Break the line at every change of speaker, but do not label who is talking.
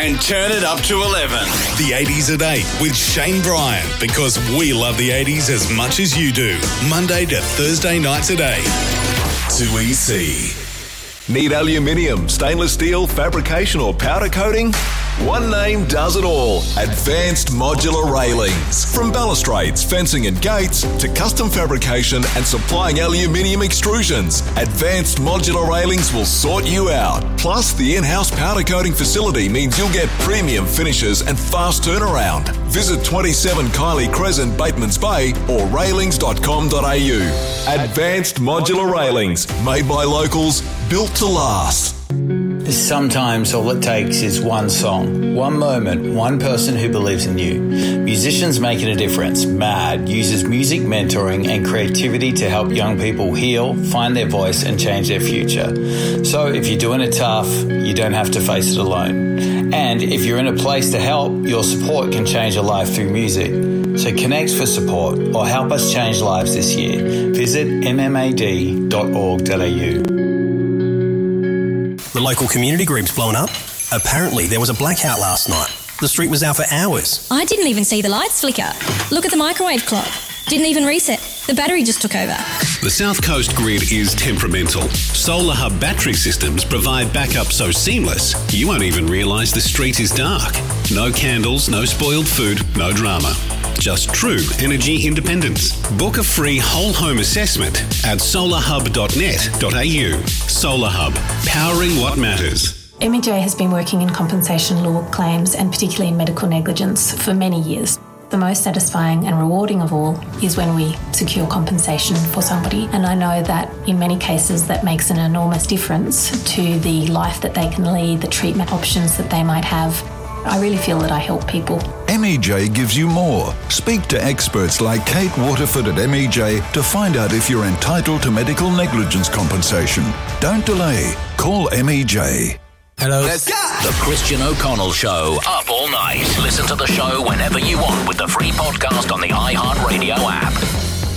and turn it up to 11.
The 80s at 8 with Shane Bryan, because we love the 80s as much as you do. Monday to Thursday nights at 8. 2EC.
Need aluminium, stainless steel, fabrication or powder coating? One name does it all. Advanced Modular Railings. From balustrades, fencing and gates to custom fabrication and supplying aluminium extrusions, Advanced Modular Railings will sort you out. Plus, the in-house powder coating facility means you'll get premium finishes and fast turnaround. Visit 27 Kylie Crescent, Batemans Bay or railings.com.au. Advanced Modular Railings. Made by locals, built to last.
Sometimes all it takes is one song, one moment, one person who believes in you. Musicians Making a Difference, MAD, uses music mentoring and creativity to help young people heal, find their voice and change their future. So if you're doing it tough, you don't have to face it alone. And if you're in a place to help, your support can change a life through music. So connect for support or help us change lives this year. Visit mmad.org.au.
The local community group's blown up. Apparently, there was a blackout last night. The street was out for hours.
I didn't even see the lights flicker. Look at the microwave clock. Didn't even reset. The battery just took over.
The South Coast grid is temperamental. Solar Hub battery systems provide backup so seamless, you won't even realise the street is dark. No candles, no spoiled food, no drama. Just true energy independence. Book a free whole home assessment at solarhub.net.au. Solar Hub, powering what matters.
MEJ has been working in compensation law claims and particularly in medical negligence for many years. The most satisfying and rewarding of all is when we secure compensation for somebody. And I know that in many cases that makes an enormous difference to the life that they can lead, the treatment options that they might have. I really feel that I help people.
MEJ gives you more. Speak to experts like Kate Waterford at MEJ to find out if you're entitled to medical negligence compensation. Don't delay. Call MEJ.
Hello.
Let's go!
The Christian O'Connell Show. Up all night. Listen to the show whenever you want with the free podcast on the iHeartRadio app.